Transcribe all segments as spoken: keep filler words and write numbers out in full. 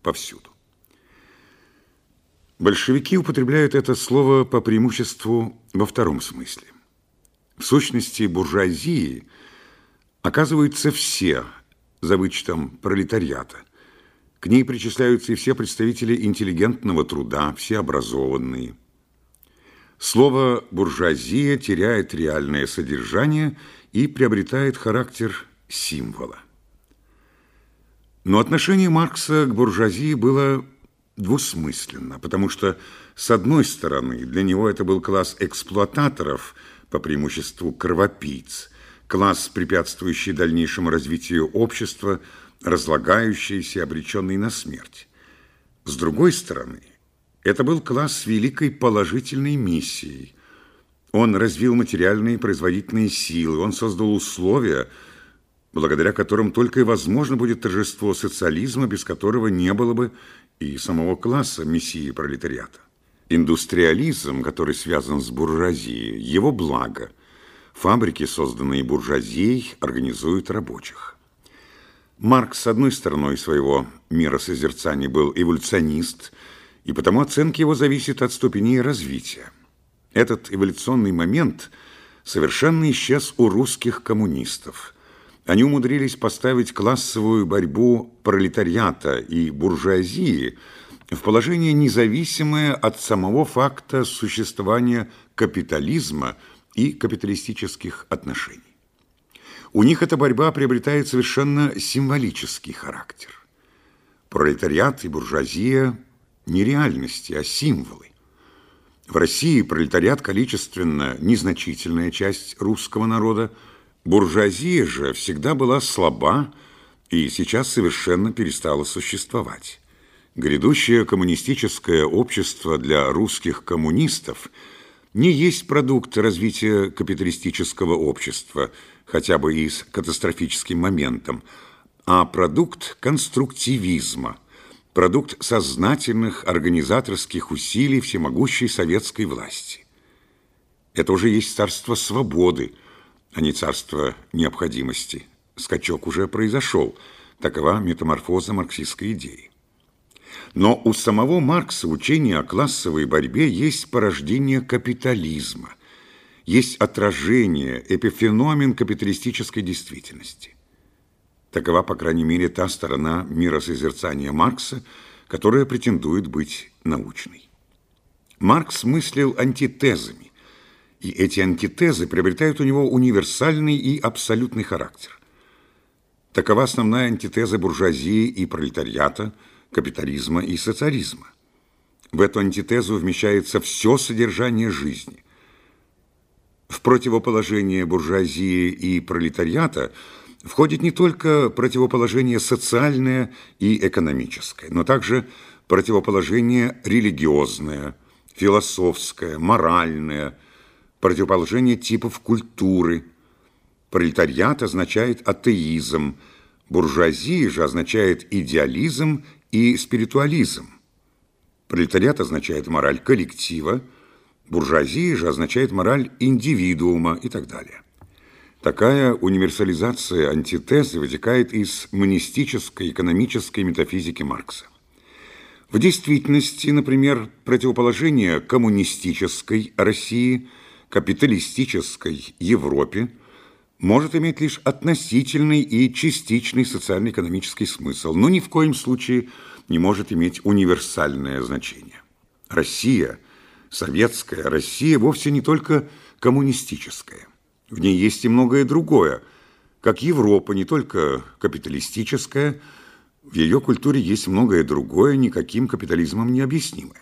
повсюду. Большевики употребляют это слово по преимуществу во втором смысле. В сущности, буржуазии оказываются все, за вычетом пролетариата. К ней причисляются и все представители интеллигентного труда, все образованные. Слово «буржуазия» теряет реальное содержание и приобретает характер символа. Но отношение Маркса к буржуазии было двусмысленно, потому что, с одной стороны, для него это был класс эксплуататоров, по преимуществу кровопийц, класс, препятствующий дальнейшему развитию общества, разлагающийся и обреченный на смерть. С другой стороны, это был класс с великой положительной миссией. Он развил материальные и производительные силы, он создал условия, благодаря которым только и возможно будет торжество социализма, без которого не было бы и самого класса мессии пролетариата. Индустриализм, который связан с буржуазией, его благо. Фабрики, созданные буржуазией, организуют рабочих. Маркс, с одной стороной своего миросозерцания, был эволюционист, и потому оценка его зависит от ступеней развития. Этот эволюционный момент совершенно исчез у русских коммунистов. Они умудрились поставить классовую борьбу пролетариата и буржуазии в положение, независимое от самого факта существования капитализма и капиталистических отношений. У них эта борьба приобретает совершенно символический характер. Пролетариат и буржуазия не реальности, а символы. В России пролетариат количественно незначительная часть русского народа, буржуазия же всегда была слаба и сейчас совершенно перестала существовать. Грядущее коммунистическое общество для русских коммунистов не есть продукт развития капиталистического общества, хотя бы и с катастрофическим моментом, а продукт конструктивизма, продукт сознательных организаторских усилий всемогущей советской власти. Это уже есть царство свободы, а не царство необходимости. Скачок уже произошел. Такова метаморфоза марксистской идеи. Но у самого Маркса учение о классовой борьбе есть порождение капитализма, есть отражение, эпифеномен капиталистической действительности. Такова, по крайней мере, та сторона миросозерцания Маркса, которая претендует быть научной. Маркс мыслил антитезами, и эти антитезы приобретают у него универсальный и абсолютный характер. Такова основная антитеза буржуазии и пролетариата, капитализма и социализма. В эту антитезу вмещается все содержание жизни. В противоположение буржуазии и пролетариата входит не только противоположение социальное и экономическое, но также противоположение религиозное, философское, моральное, противоположение типов культуры. Пролетариат означает атеизм, буржуазия же означает идеализм и спиритуализм. Пролетариат означает мораль коллектива, буржуазия же означает мораль индивидуума и так далее. Такая универсализация антитезы вытекает из монистической экономической метафизики Маркса. В действительности, например, противоположение коммунистической России капиталистической Европе может иметь лишь относительный и частичный социально-экономический смысл, но ни в коем случае не может иметь универсальное значение. Россия, советская Россия, вовсе не только коммунистическая. В ней есть и многое другое. Как Европа не только капиталистическая, в ее культуре есть многое другое, никаким капитализмом не объяснимое.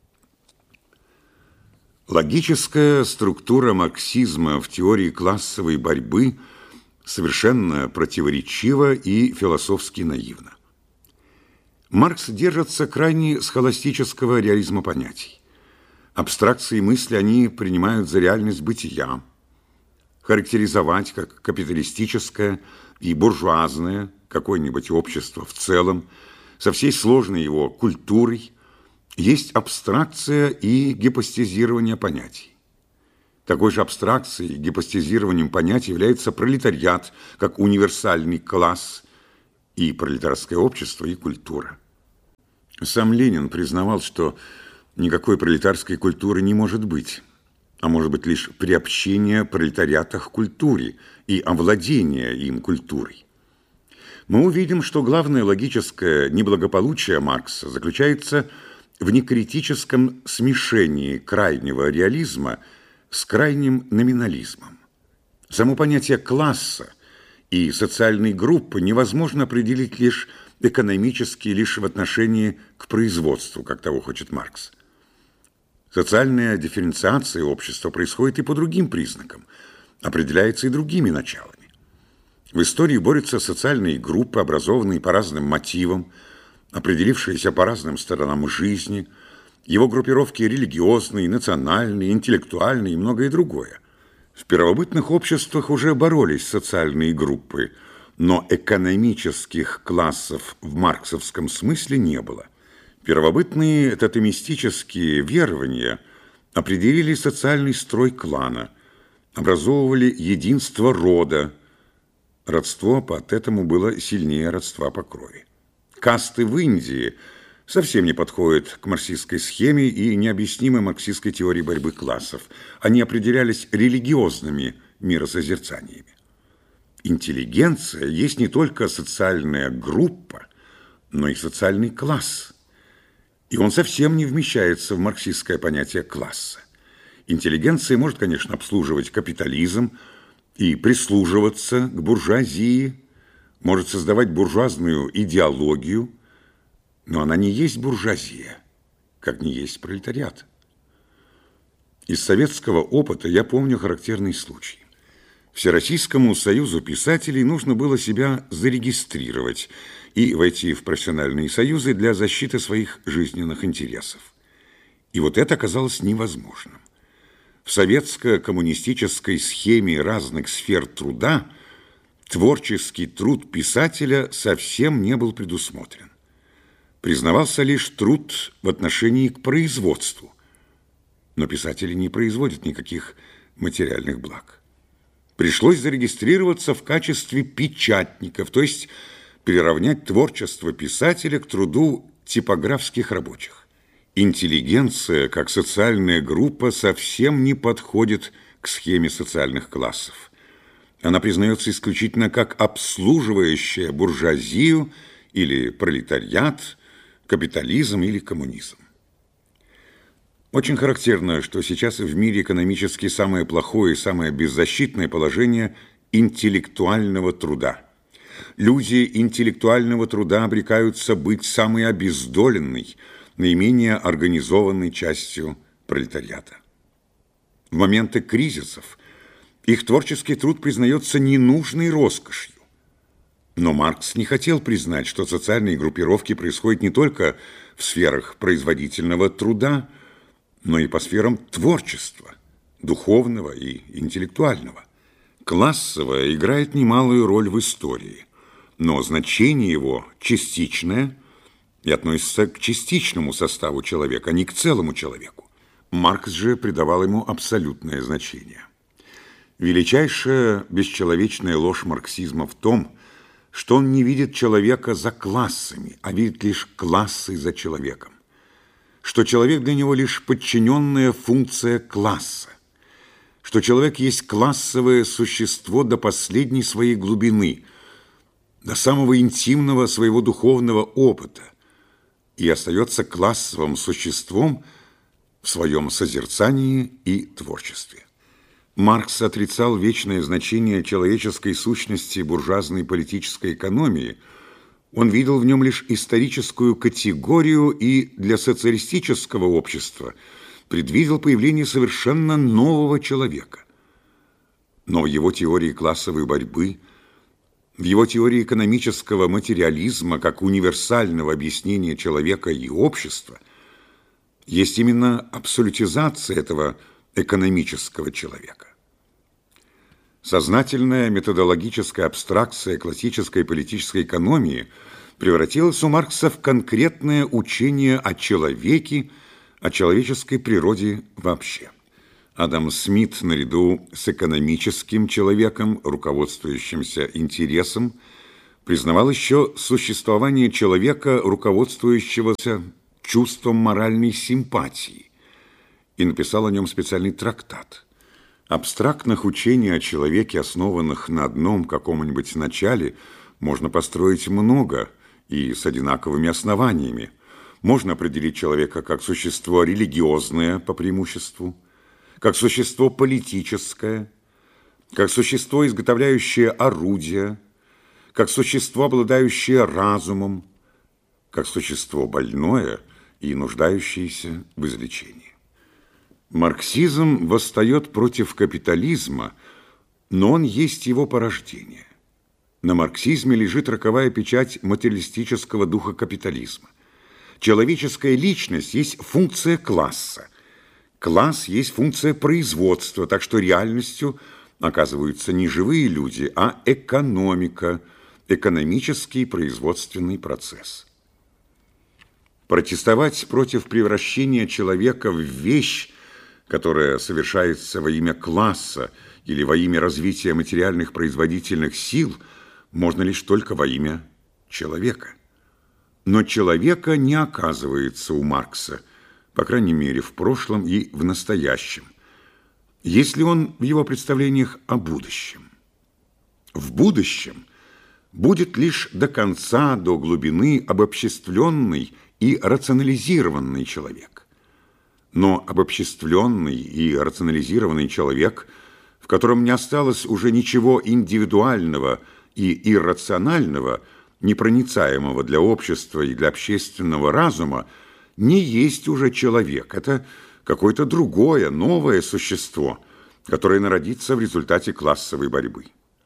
Логическая структура марксизма в теории классовой борьбы совершенно противоречива и философски наивна. Маркс держится крайне схоластического реализма понятий. Абстракции мысли они принимают за реальность бытия. Характеризовать как капиталистическое и буржуазное какое-нибудь общество в целом, со всей сложной его культурой, есть абстракция и гипостазирование понятий. Такой же абстракцией и гипостазированием понятий является пролетариат как универсальный класс и пролетарское общество и культура. Сам Ленин признавал, что никакой пролетарской культуры не может быть, а может быть лишь приобщение пролетариата к культуре и овладение им культурой. Мы увидим, что главное логическое неблагополучие Маркса заключается в некритическом смешении крайнего реализма с крайним номинализмом. Само понятие класса и социальной группы невозможно определить лишь экономически, лишь в отношении к производству, как того хочет Маркс. Социальная дифференциация общества происходит и по другим признакам, определяется и другими началами. В истории борются социальные группы, образованные по разным мотивам, определившиеся по разным сторонам жизни, его группировки религиозные, национальные, интеллектуальные и многое другое. В первобытных обществах уже боролись социальные группы, но экономических классов в марксовском смысле не было. Первобытные тотемистические верования определили социальный строй клана, образовывали единство рода. Родство под этому было сильнее родства по крови. Касты в Индии совсем не подходят к марксистской схеме и необъяснимой марксистской теории борьбы классов. Они определялись религиозными миросозерцаниями. Интеллигенция есть не только социальная группа, но и социальный класс. И он совсем не вмещается в марксистское понятие класса. Интеллигенция может, конечно, обслуживать капитализм и прислуживаться к буржуазии, может создавать буржуазную идеологию, но она не есть буржуазия, как не есть пролетариат. Из советского опыта я помню характерный случай. Всероссийскому союзу писателей нужно было себя зарегистрировать и войти в профессиональные союзы для защиты своих жизненных интересов. И вот это оказалось невозможным. В советско-коммунистической схеме разных сфер труда творческий труд писателя совсем не был предусмотрен. Признавался лишь труд в отношении к производству, но писатели не производят никаких материальных благ. Пришлось зарегистрироваться в качестве печатников, то есть приравнять творчество писателя к труду типографских рабочих. Интеллигенция, как социальная группа, совсем не подходит к схеме социальных классов. Она признается исключительно как обслуживающая буржуазию или пролетариат, капитализм или коммунизм. Очень характерно, что сейчас в мире экономически самое плохое и самое беззащитное положение интеллектуального труда. Люди интеллектуального труда обрекаются быть самой обездоленной, наименее организованной частью пролетариата. В моменты кризисов их творческий труд признается ненужной роскошью. Но Маркс не хотел признать, что социальные группировки происходят не только в сферах производительного труда, но и по сферам творчества, духовного и интеллектуального. Классовое играет немалую роль в истории, но значение его частичное и относится к частичному составу человека, а не к целому человеку. Маркс же придавал ему абсолютное значение. Величайшая бесчеловечная ложь марксизма в том, что он не видит человека за классами, а видит лишь классы за человеком. Что человек для него лишь подчиненная функция класса, что человек есть классовое существо до последней своей глубины, до самого интимного своего духовного опыта, и остается классовым существом в своем созерцании и творчестве. Маркс отрицал вечное значение человеческой сущности буржуазной политической экономии. Он видел в нем лишь историческую категорию и для социалистического общества предвидел появление совершенно нового человека. Но в его теории классовой борьбы, в его теории экономического материализма как универсального объяснения человека и общества есть именно абсолютизация этого экономического человека. Сознательная методологическая абстракция классической политической экономии превратилась у Маркса в конкретное учение о человеке, о человеческой природе вообще. Адам Смит, наряду с экономическим человеком, руководствующимся интересом, Признавал еще существование человека, руководствующегося чувством моральной симпатии, и написал о нем специальный трактат. Абстрактных учений о человеке, основанных на одном каком-нибудь начале, можно построить много и с одинаковыми основаниями. Можно определить человека как существо религиозное по преимуществу, как существо политическое, как существо, изготовляющее орудия, как существо, обладающее разумом, как существо больное и нуждающееся в излечении. Марксизм восстает против капитализма, но он есть его порождение. На марксизме лежит роковая печать материалистического духа капитализма. Человеческая личность есть функция класса. Класс есть функция производства, так что реальностью оказываются не живые люди, а экономика, экономический производственный процесс. Протестовать против превращения человека в вещь, которая совершается во имя класса или во имя развития материальных производительных сил, можно лишь только во имя человека. Но человека не оказывается у Маркса, по крайней мере, в прошлом и в настоящем, если он в его представлениях о будущем. В будущем будет лишь до конца, до глубины обобществленный и рационализированный человек. Но обобществленный и рационализированный человек, в котором не осталось уже ничего индивидуального и иррационального, непроницаемого для общества и для общественного разума, не есть уже человек. Это какое-то другое, новое существо, которое народится в результате классовой борьбы.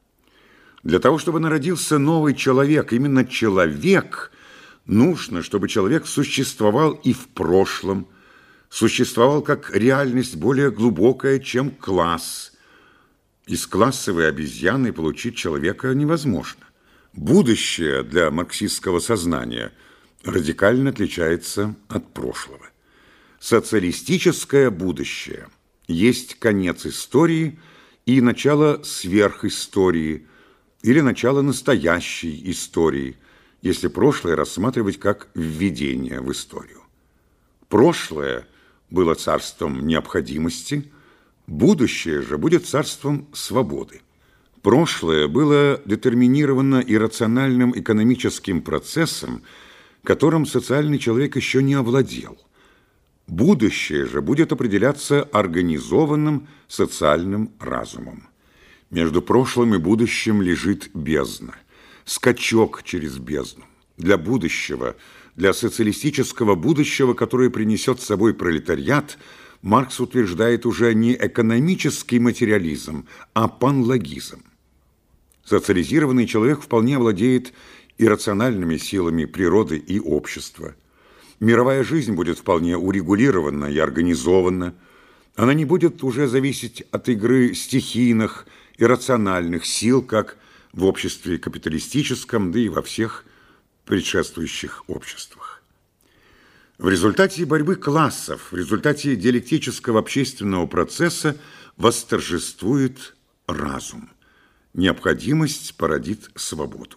Для того, чтобы народился новый человек, именно человек, нужно, чтобы человек существовал и в прошлом, существовал как реальность более глубокая, чем класс. Из классовой обезьяны получить человека невозможно. Будущее для марксистского сознания радикально отличается от прошлого. Социалистическое будущее есть конец истории и начало сверхистории, или начало настоящей истории, если прошлое рассматривать как введение в историю. Прошлое было царством необходимости, будущее же будет царством свободы. Прошлое было детерминировано иррациональным экономическим процессом, которым социальный человек еще не овладел. Будущее же будет определяться организованным социальным разумом. Между прошлым и будущим лежит бездна, скачок через бездну. Для будущего, для социалистического будущего, которое принесет с собой пролетариат, Маркс утверждает уже не экономический материализм, а панлогизм. Социализированный человек вполне владеет иррациональными силами природы и общества. Мировая жизнь будет вполне урегулирована и организована. Она не будет уже зависеть от игры стихийных, иррациональных сил, как в обществе капиталистическом, да и во всех предшествующих обществах. В результате борьбы классов, в результате диалектического общественного процесса восторжествует разум. Необходимость породит свободу.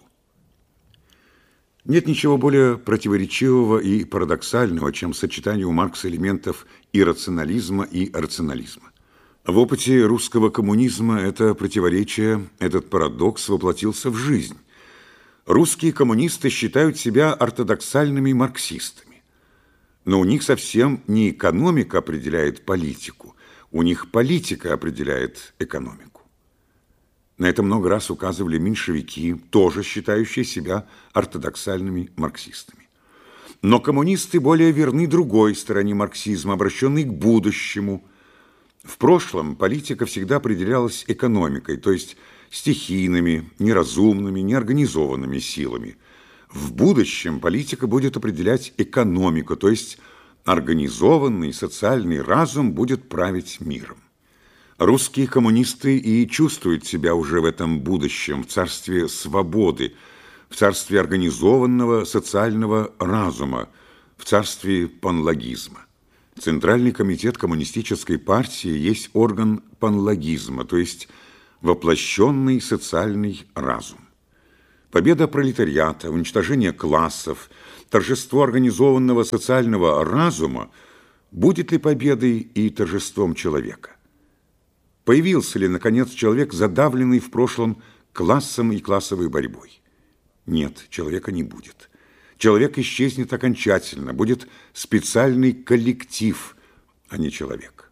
Нет ничего более противоречивого и парадоксального, чем сочетание у Маркса элементов иррационализма и рационализма. В опыте русского коммунизма это противоречие, этот парадокс воплотился в жизнь. Русские коммунисты считают себя ортодоксальными марксистами. Но у них совсем не экономика определяет политику, у них политика определяет экономику. На это много раз указывали меньшевики, тоже считающие себя ортодоксальными марксистами. Но коммунисты более верны другой стороне марксизма, обращенной к будущему. В прошлом политика всегда определялась экономикой, то есть стихийными, неразумными, неорганизованными силами. В будущем политика будет определять экономику, то есть организованный социальный разум будет править миром. Русские коммунисты и чувствуют себя уже в этом будущем, в царстве свободы, в царстве организованного социального разума, в царстве панлогизма. Центральный комитет коммунистической партии есть орган панлогизма, то есть воплощенный социальный разум. Победа пролетариата, уничтожение классов, торжество организованного социального разума будет ли победой и торжеством человека? Появился ли, наконец, человек, задавленный в прошлом классом и классовой борьбой? Нет, человека не будет. Человек исчезнет окончательно, будет специальный коллектив, а не человек.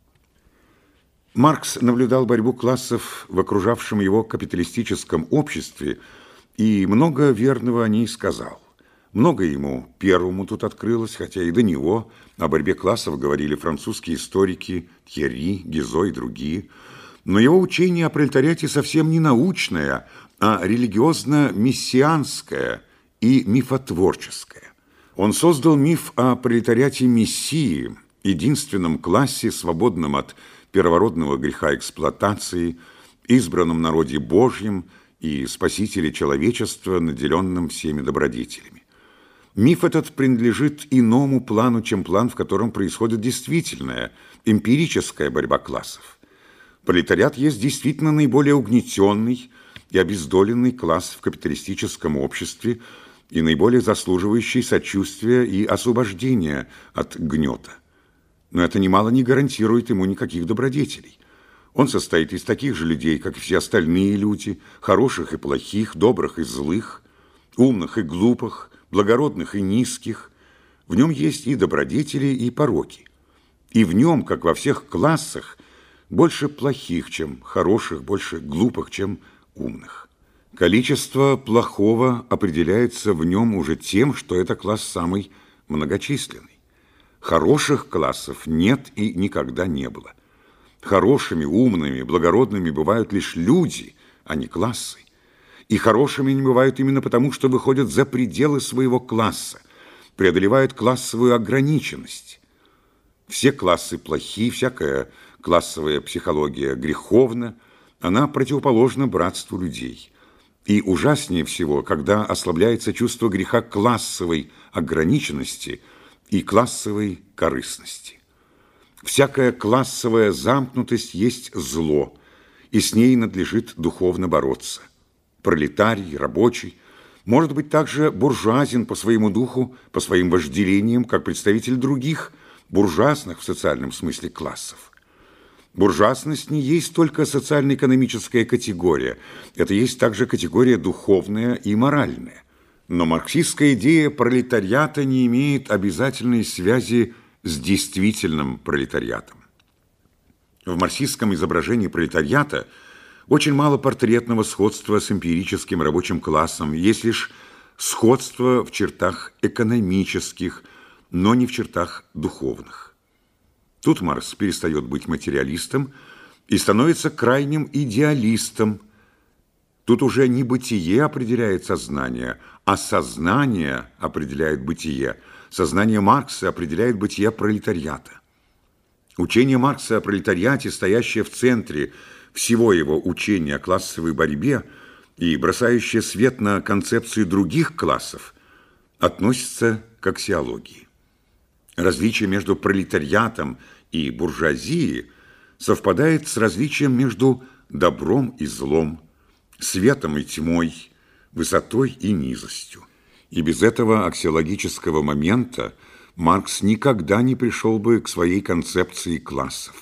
Маркс наблюдал борьбу классов в окружавшем его капиталистическом обществе и много верного о ней сказал. Много ему первому тут открылось, хотя и до него о борьбе классов говорили французские историки Тьерри, Гизо и другие. Но его учение о пролетариате совсем не научное, а религиозно-мессианское и мифотворческое. Он создал миф о пролетариате Мессии, единственном классе, свободном от первородного греха эксплуатации, избранном народе Божьем и спасителе человечества, наделенном всеми добродетелями. Миф этот принадлежит иному плану, чем план, в котором происходит действительная, эмпирическая борьба классов. Пролетариат есть действительно наиболее угнетенный и обездоленный класс в капиталистическом обществе и наиболее заслуживающий сочувствия и освобождения от гнета. Но это немало не гарантирует ему никаких добродетелей. Он состоит из таких же людей, как и все остальные люди, хороших и плохих, добрых и злых, умных и глупых, благородных и низких. В нем есть и добродетели, и пороки. И в нем, как во всех классах, больше плохих, чем хороших, больше глупых, чем умных. Количество плохого определяется в нем уже тем, что это класс самый многочисленный. Хороших классов нет и никогда не было. Хорошими, умными, благородными бывают лишь люди, а не классы. И хорошими не бывают именно потому, что выходят за пределы своего класса, преодолевают классовую ограниченность. Все классы плохи, всякая классовая психология греховна, она противоположна братству людей. И ужаснее всего, когда ослабляется чувство греха классовой ограниченности и классовой корыстности. Всякая классовая замкнутость есть зло, и с ней надлежит духовно бороться. Пролетарий, рабочий, может быть также буржуазен по своему духу, по своим вожделениям, как представитель других, буржуазных в социальном смысле классов. Буржуазность не есть только социально-экономическая категория, это есть также категория духовная и моральная. Но марксистская идея пролетариата не имеет обязательной связи с действительным пролетариатом. В марксистском изображении пролетариата очень мало портретного сходства с эмпирическим рабочим классом, есть лишь сходство в чертах экономических, но не в чертах духовных. Тут Маркс перестает быть материалистом и становится крайним идеалистом. Тут уже не бытие определяет сознание, а сознание определяет бытие. Сознание Маркса определяет бытие пролетариата. Учение Маркса о пролетариате, стоящее в центре всего его учения о классовой борьбе и бросающее свет на концепцию других классов, относится к аксиологии. Различие между пролетариатом и буржуазией совпадает с различием между добром и злом, светом и тьмой, высотой и низостью. И без этого аксиологического момента Маркс никогда не пришел бы к своей концепции классов.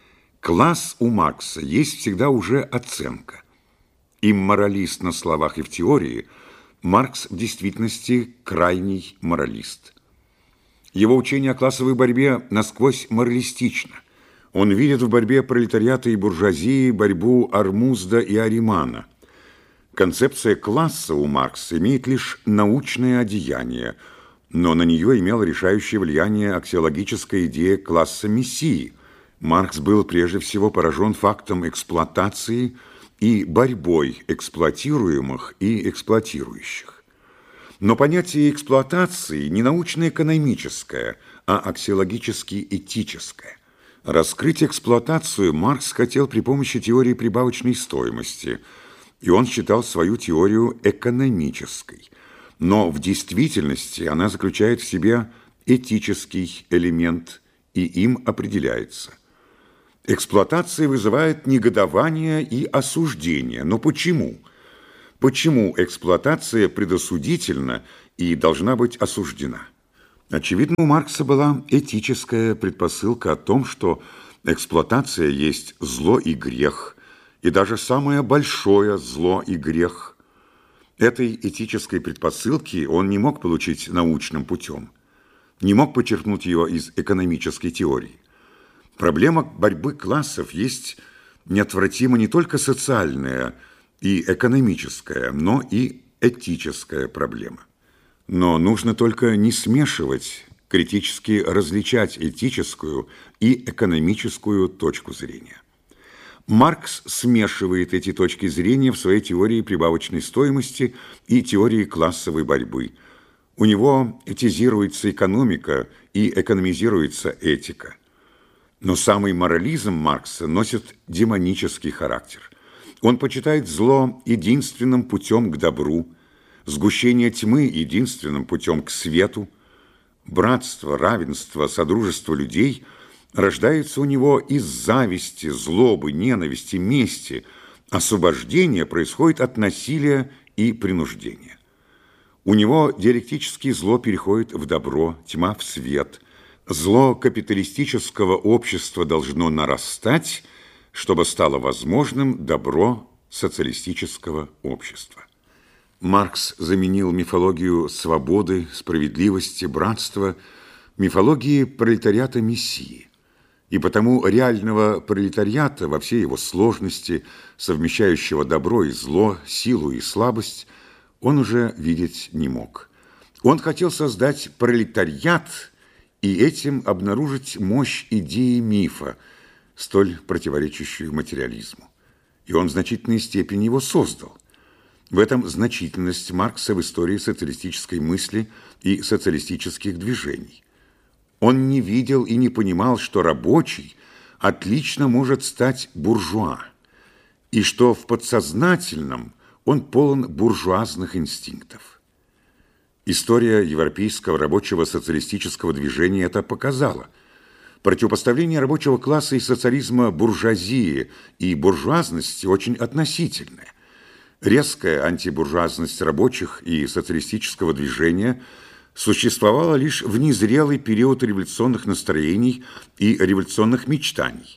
Класс у Маркса есть всегда уже оценка. Имморалист на словах и в теории, Маркс в действительности крайний моралист. Его учение о классовой борьбе насквозь моралистично. Он видит в борьбе пролетариата и буржуазии борьбу Армузда и Аримана. Концепция класса у Маркса имеет лишь научное одеяние, но на нее имела решающее влияние аксиологическая идея класса Мессии. Маркс был прежде всего поражен фактом эксплуатации и борьбой эксплуатируемых и эксплуатирующих. Но понятие эксплуатации не научно-экономическое, а аксиологически-этическое. Раскрыть эксплуатацию Маркс хотел при помощи теории прибавочной стоимости, и он считал свою теорию экономической. Но в действительности она заключает в себе этический элемент, и им определяется. Эксплуатация вызывает негодование и осуждение. Но почему? Почему эксплуатация предосудительна и должна быть осуждена? Очевидно, у Маркса была этическая предпосылка о том, что эксплуатация есть зло и грех, и даже самое большое зло и грех. Этой этической предпосылки он не мог получить научным путем, не мог почерпнуть ее из экономической теории. Проблема борьбы классов есть неотвратимо не только социальная и экономическая, но и этическая проблема. Но нужно только не смешивать, критически различать этическую и экономическую точку зрения. Маркс смешивает эти точки зрения в своей теории прибавочной стоимости и теории классовой борьбы. У него этизируется экономика и экономизируется этика. Но самый морализм Маркса носит демонический характер. Он почитает зло единственным путем к добру, сгущение тьмы единственным путем к свету. Братство, равенство, содружество людей рождается у него из зависти, злобы, ненависти, мести. Освобождение происходит от насилия и принуждения. У него диалектически зло переходит в добро, тьма в свет. Зло капиталистического общества должно нарастать, чтобы стало возможным добро социалистического общества. Маркс заменил мифологию свободы, справедливости, братства мифологией пролетариата Мессии. И потому реального пролетариата во всей его сложности, совмещающего добро и зло, силу и слабость, он уже видеть не мог. Он хотел создать пролетариат и этим обнаружить мощь идеи мифа, столь противоречащую материализму. И он в значительной степени его создал. В этом значительность Маркса в истории социалистической мысли и социалистических движений. Он не видел и не понимал, что рабочий отлично может стать буржуа, и что в подсознательном он полон буржуазных инстинктов. История европейского рабочего социалистического движения это показала. Противопоставление рабочего класса и социализма буржуазии и буржуазности очень относительное. Резкая антибуржуазность рабочих и социалистического движения существовала лишь в незрелый период революционных настроений и революционных мечтаний.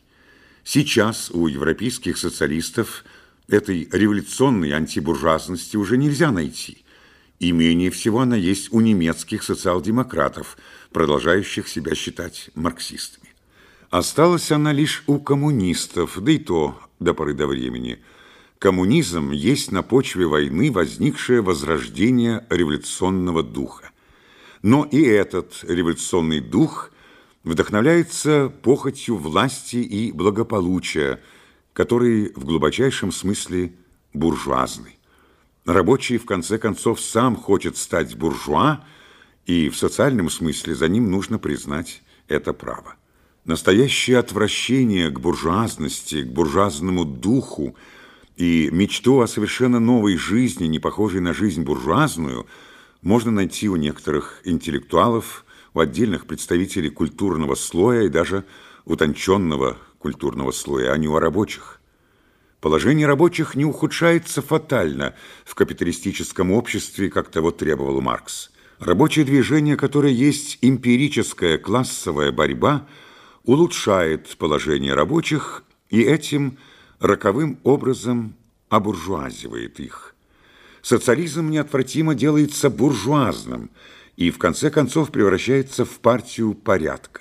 Сейчас у европейских социалистов этой революционной антибуржуазности уже нельзя найти. И менее всего она есть у немецких социал-демократов, продолжающих себя считать марксистами. Осталась она лишь у коммунистов, да и то до поры до времени. Коммунизм есть на почве войны возникшее возрождение революционного духа. Но и этот революционный дух вдохновляется похотью власти и благополучия, который в глубочайшем смысле буржуазный. Рабочий, в конце концов, сам хочет стать буржуа, и в социальном смысле за ним нужно признать это право. Настоящее отвращение к буржуазности, к буржуазному духу и мечту о совершенно новой жизни, не похожей на жизнь буржуазную, можно найти у некоторых интеллектуалов, у отдельных представителей культурного слоя и даже утонченного культурного слоя, а не у рабочих. Положение рабочих не ухудшается фатально в капиталистическом обществе, как того требовал Маркс. Рабочее движение, которое есть эмпирическая классовая борьба, улучшает положение рабочих и этим роковым образом обуржуазивает их. Социализм неотвратимо делается буржуазным и в конце концов превращается в партию порядка.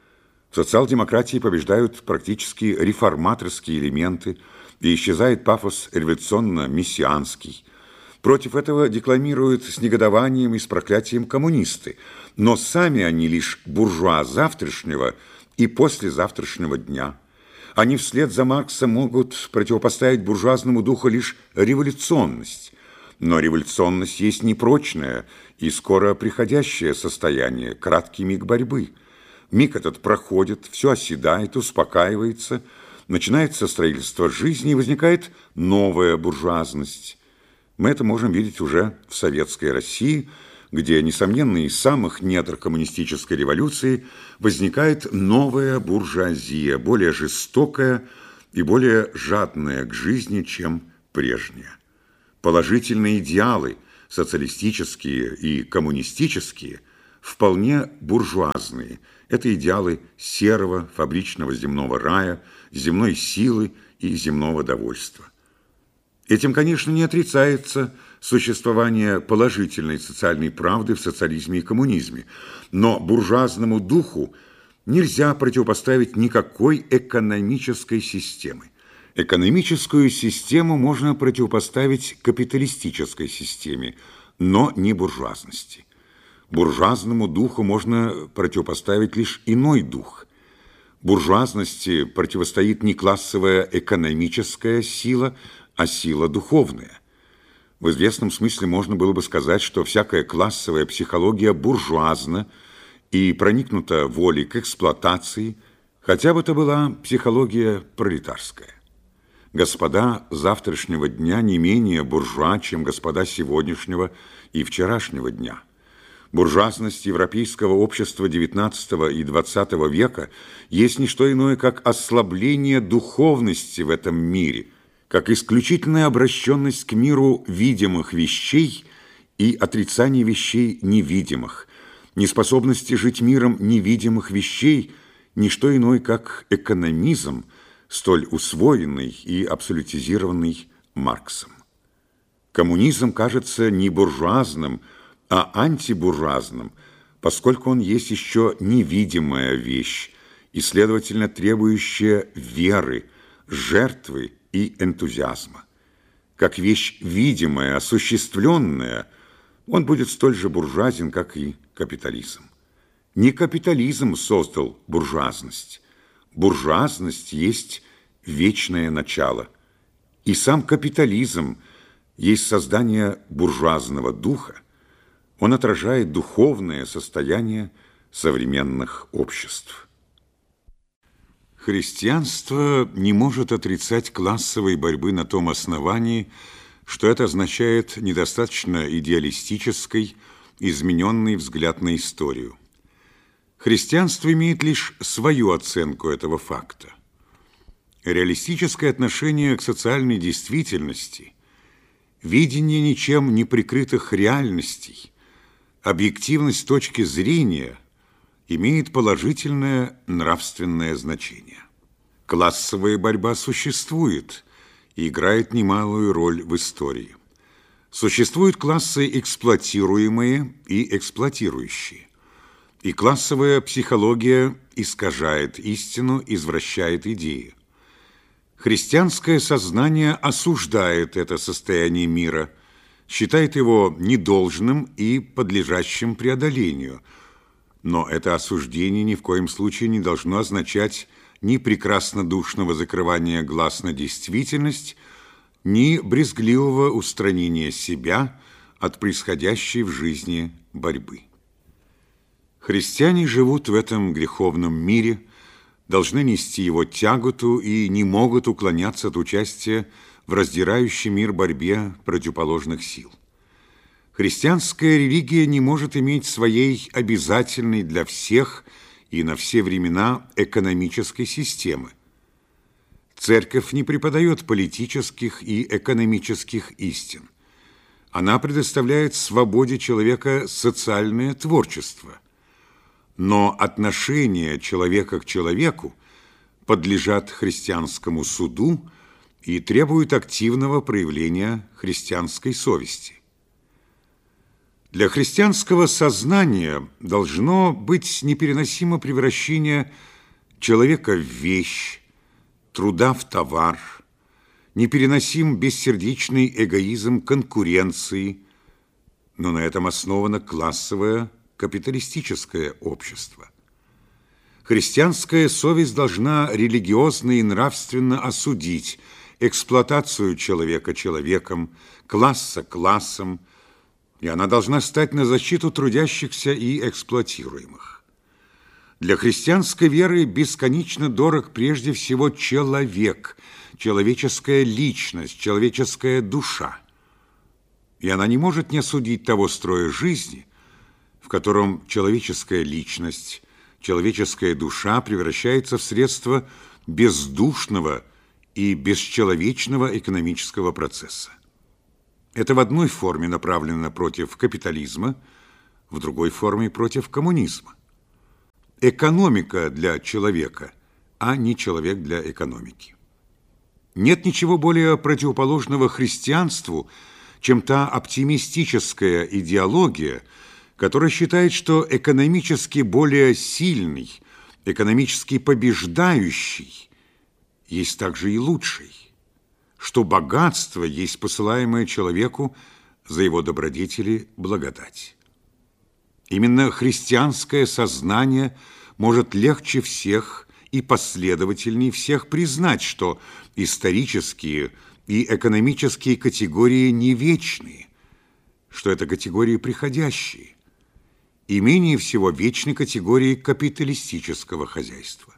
В социал-демократии побеждают практически реформаторские элементы, и исчезает пафос революционно-мессианский. Против этого декламируют с негодованием и с проклятием коммунисты, но сами они лишь буржуа завтрашнего и послезавтрашнего дня. Они вслед за Марксом могут противопоставить буржуазному духу лишь революционность, но революционность есть непрочное и скоро приходящее состояние, краткий миг борьбы. Миг этот проходит, все оседает, успокаивается, начинается строительство жизни и возникает новая буржуазность. Мы это можем видеть уже в советской России, где, несомненно, из самых недр коммунистической революции возникает новая буржуазия, более жестокая и более жадная к жизни, чем прежняя. Положительные идеалы, социалистические и коммунистические, вполне буржуазные. Это идеалы серого фабричного земного рая, земной силы и земного довольства. Этим, конечно, не отрицается существование положительной социальной правды в социализме и коммунизме, но буржуазному духу нельзя противопоставить никакой экономической системы. Экономическую систему можно противопоставить капиталистической системе, но не буржуазности. Буржуазному духу можно противопоставить лишь иной дух. Буржуазности противостоит не классовая экономическая сила, а сила духовная. В известном смысле можно было бы сказать, что всякая классовая психология буржуазна и проникнута волей к эксплуатации, хотя бы это была психология пролетарская. Господа завтрашнего дня не менее буржуа, чем господа сегодняшнего и вчерашнего дня. Буржуазность европейского общества девятнадцатого и двадцатого века есть не что иное, как ослабление духовности в этом мире, как исключительная обращенность к миру видимых вещей и отрицание вещей невидимых, неспособности жить миром невидимых вещей, не что иное, как экономизм, столь усвоенный и абсолютизированный Марксом. Коммунизм кажется не буржуазным, а антибуржуазным, поскольку он есть еще невидимая вещь и, следовательно, требующая веры, жертвы и энтузиазма. Как вещь видимая, осуществленная, он будет столь же буржуазен, как и капитализм. Не капитализм создал буржуазность. Буржуазность есть вечное начало, и сам капитализм есть создание буржуазного духа. Он отражает духовное состояние современных обществ. Христианство не может отрицать классовой борьбы на том основании, что это означает недостаточно идеалистический, измененный взгляд на историю. Христианство имеет лишь свою оценку этого факта. Реалистическое отношение к социальной действительности, видение ничем не прикрытых реальностей, объективность точки зрения имеет положительное нравственное значение. Классовая борьба существует и играет немалую роль в истории. Существуют классы эксплуатируемые и эксплуатирующие. И классовая психология искажает истину, извращает идеи. Христианское сознание осуждает это состояние мира, считает его недолжным и подлежащим преодолению. Но это осуждение ни в коем случае не должно означать ни прекраснодушного закрывания глаз на действительность, ни брезгливого устранения себя от происходящей в жизни борьбы. Христиане живут в этом греховном мире, должны нести его тяготу и не могут уклоняться от участия в раздирающей мир борьбе противоположных сил. Христианская религия не может иметь своей обязательной для всех и на все времена экономической системы. Церковь не преподает политических и экономических истин. Она предоставляет свободе человека социальное творчество. Но отношения человека к человеку подлежат христианскому суду и требуют активного проявления христианской совести. Для христианского сознания должно быть непереносимо превращение человека в вещь, труда в товар, непереносим бессердечный эгоизм конкуренции, но на этом основано классовое капиталистическое общество. Христианская совесть должна религиозно и нравственно осудить эксплуатацию человека человеком, класса классом, и она должна стать на защиту трудящихся и эксплуатируемых. Для христианской веры бесконечно дорог прежде всего человек, человеческая личность, человеческая душа. И она не может не осудить того строя жизни, в котором человеческая личность, человеческая душа превращается в средство бездушного и бесчеловечного экономического процесса. Это в одной форме направлено против капитализма, в другой форме против коммунизма. Экономика для человека, а не человек для экономики. Нет ничего более противоположного христианству, чем та оптимистическая идеология, которая считает, что экономически более сильный, экономически побеждающий есть также и лучший, что богатство есть посылаемое человеку за его добродетели благодать. Именно христианское сознание может легче всех и последовательней всех признать, что исторические и экономические категории не вечные, что это категории приходящие, и менее всего вечны категории капиталистического хозяйства.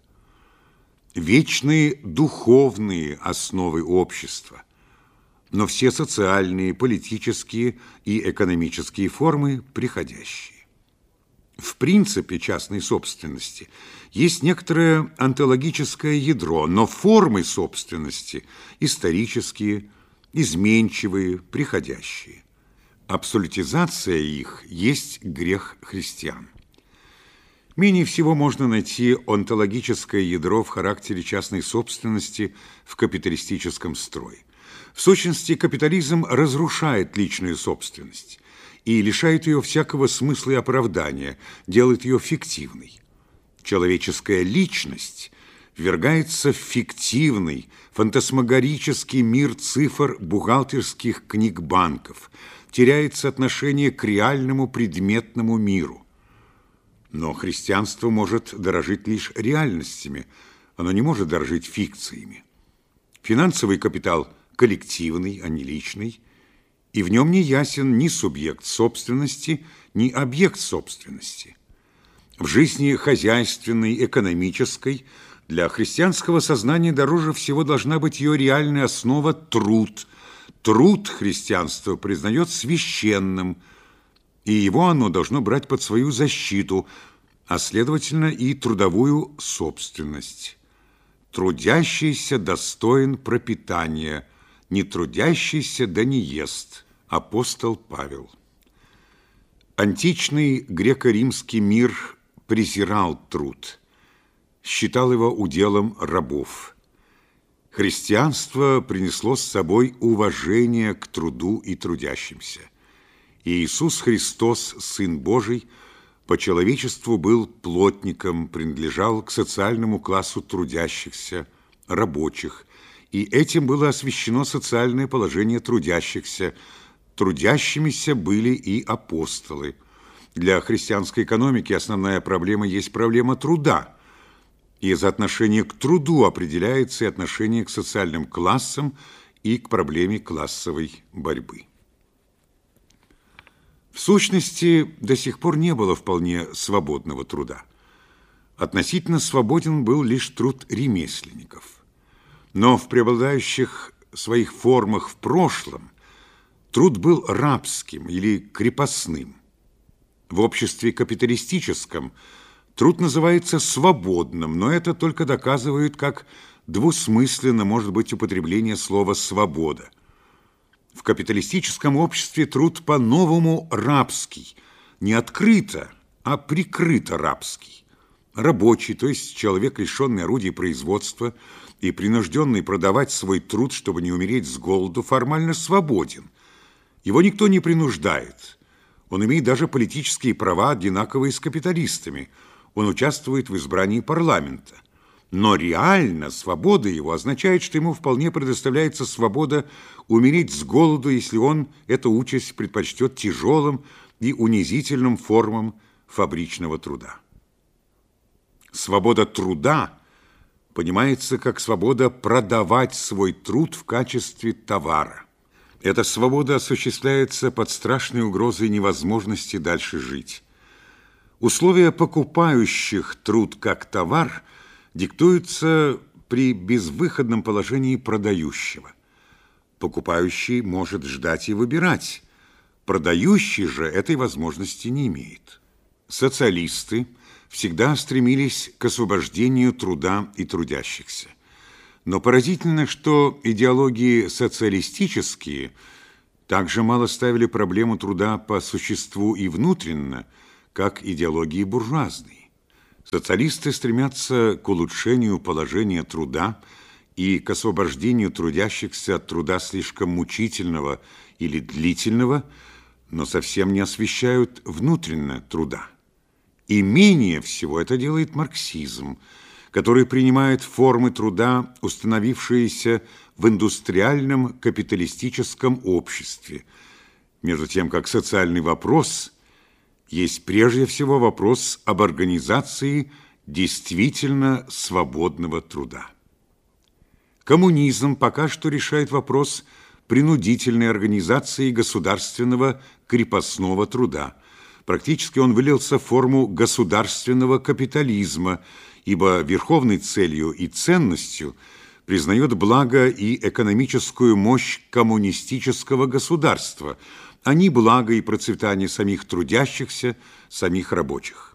Вечные духовные основы общества, но все социальные, политические и экономические формы приходящие. В принципе частной собственности есть некоторое онтологическое ядро, но формы собственности исторические, изменчивые, приходящие. Абсолютизация их есть грех христиан. Менее всего можно найти онтологическое ядро в характере частной собственности в капиталистическом строе. В сущности, капитализм разрушает личную собственность и лишает ее всякого смысла и оправдания, делает ее фиктивной. Человеческая личность ввергается в фиктивный, фантасмагорический мир цифр бухгалтерских книг банков, теряется отношение к реальному предметному миру. Но христианство может дорожить лишь реальностями, оно не может дорожить фикциями. Финансовый капитал коллективный, а не личный, и в нем не ясен ни субъект собственности, ни объект собственности. В жизни хозяйственной, экономической для христианского сознания дороже всего должна быть ее реальная основа – труд. Труд христианство признает священным, и его оно должно брать под свою защиту, а следовательно и трудовую собственность. Трудящийся достоин пропитания, не трудящийся да не ест. Апостол Павел. Античный греко-римский мир презирал труд, считал его уделом рабов. Христианство принесло с собой уважение к труду и трудящимся. И Иисус Христос, Сын Божий, по человечеству был плотником, принадлежал к социальному классу трудящихся, рабочих, и этим было освящено социальное положение трудящихся. Трудящимися были и апостолы. Для христианской экономики основная проблема есть проблема труда. И за отношение к труду определяется и отношение к социальным классам и к проблеме классовой борьбы. В сущности, до сих пор не было вполне свободного труда. Относительно свободен был лишь труд ремесленников. Но в преобладающих своих формах в прошлом труд был рабским или крепостным. В обществе капиталистическом труд называется свободным, но это только доказывает, как двусмысленно может быть употребление слова «свобода». В капиталистическом обществе труд по-новому рабский, не открыто, а прикрыто рабский. Рабочий, то есть человек, лишенный орудий производства и принужденный продавать свой труд, чтобы не умереть с голоду, формально свободен. Его никто не принуждает. Он имеет даже политические права, одинаковые с капиталистами. Он участвует в избрании парламента. Но реально свобода его означает, что ему вполне предоставляется свобода умереть с голоду, если он эту участь предпочтет тяжелым и унизительным формам фабричного труда. Свобода труда понимается как свобода продавать свой труд в качестве товара. Эта свобода осуществляется под страшной угрозой невозможности дальше жить. Условия покупающих труд как товар диктуются при безвыходном положении продающего. Покупающий может ждать и выбирать. Продающий же этой возможности не имеет. Социалисты всегда стремились к освобождению труда и трудящихся. Но поразительно, что идеологии социалистические Также мало ставили проблему труда по существу и внутренно, как идеологии буржуазные. Социалисты стремятся к улучшению положения труда и к освобождению трудящихся от труда слишком мучительного или длительного, но совсем не освещают внутренно труда. И менее всего это делает марксизм, который принимает формы труда, установившиеся в индустриальном капиталистическом обществе, между тем как социальный вопрос есть прежде всего вопрос об организации действительно свободного труда. Коммунизм пока что решает вопрос принудительной организации государственного крепостного труда. Практически он вылился в форму государственного капитализма, ибо верховной целью и ценностью признает благо и экономическую мощь коммунистического государства, а не благо и процветание самих трудящихся, самих рабочих.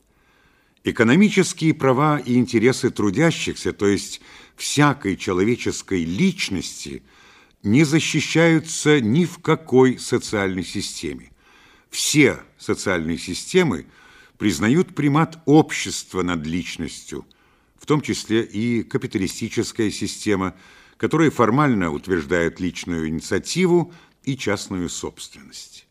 Экономические права и интересы трудящихся, то есть всякой человеческой личности, не защищаются ни в какой социальной системе. Все социальные системы признают примат общества над личностью, в том числе и капиталистическая система, которая формально утверждает личную инициативу и частную собственность.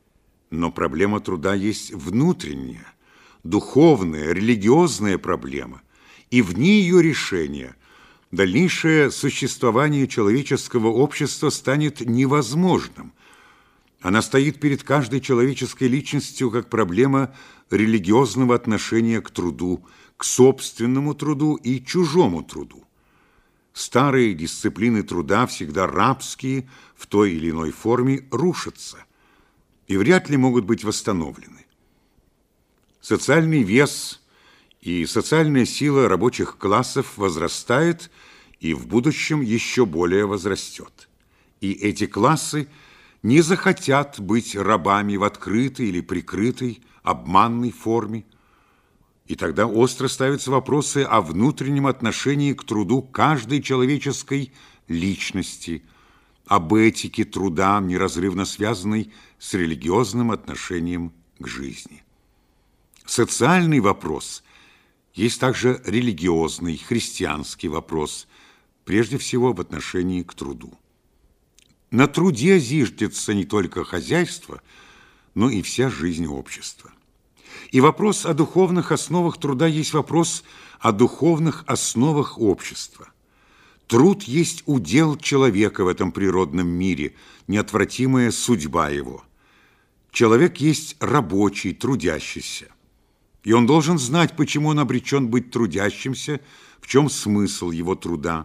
Но проблема труда есть внутренняя, духовная, религиозная проблема, и вне ее решения дальнейшее существование человеческого общества станет невозможным. Она стоит перед каждой человеческой личностью как проблема религиозного отношения к труду, к собственному труду и чужому труду. Старые дисциплины труда, всегда рабские, в той или иной форме рушатся и вряд ли могут быть восстановлены. Социальный вес и социальная сила рабочих классов возрастает и в будущем еще более возрастет. И эти классы не захотят быть рабами в открытой или прикрытой, обманной форме. И тогда остро ставятся вопросы о внутреннем отношении к труду каждой человеческой личности, об этике труда, неразрывно связанной с религиозным отношением к жизни. Социальный вопрос есть также религиозный, христианский вопрос, прежде всего в отношении к труду. На труде зиждется не только хозяйство, но и вся жизнь общества. И вопрос о духовных основах труда есть вопрос о духовных основах общества. Труд есть удел человека в этом природном мире, неотвратимая судьба его. Человек есть рабочий, трудящийся. И он должен знать, почему он обречен быть трудящимся, в чем смысл его труда.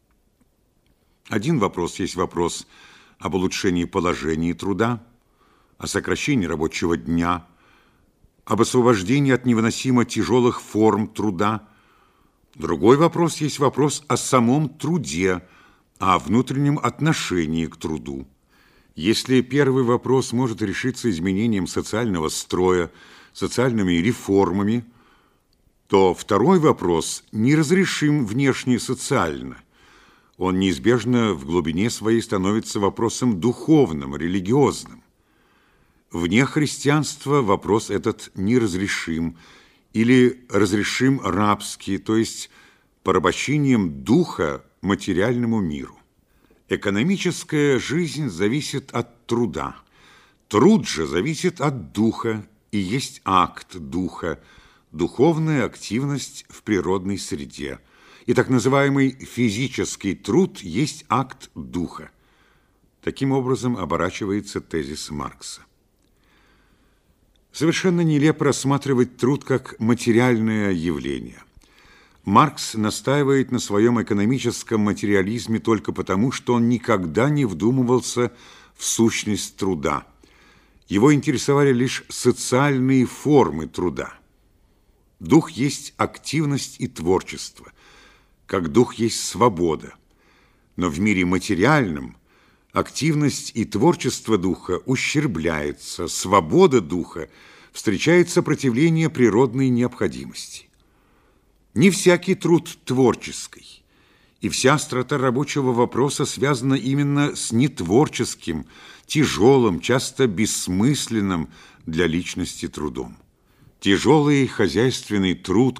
Один вопрос есть вопрос об улучшении положения труда, о сокращении рабочего дня, об освобождении от невыносимо тяжелых форм труда. Другой вопрос есть вопрос о самом труде, о внутреннем отношении к труду. Если первый вопрос может решиться изменением социального строя, социальными реформами, то второй вопрос неразрешим внешне социально. Он неизбежно в глубине своей становится вопросом духовным, религиозным. Вне христианства вопрос этот неразрешим или разрешим рабски, то есть порабощением духа материальному миру. Экономическая жизнь зависит от труда. Труд же зависит от духа и есть акт духа, духовная активность в природной среде. И так называемый физический труд есть акт духа. Таким образом оборачивается тезис Маркса. Совершенно нелепо рассматривать труд как материальное явление. Маркс настаивает на своем экономическом материализме только потому, что он никогда не вдумывался в сущность труда. Его интересовали лишь социальные формы труда. Дух есть активность и творчество, как дух есть свобода. Но в мире материальном активность и творчество духа ущербляется, свобода духа встречает сопротивление природной необходимости. Не всякий труд творческий, И вся острота рабочего вопроса связана именно с нетворческим, тяжелым, часто бессмысленным для личности трудом. Тяжелый хозяйственный труд,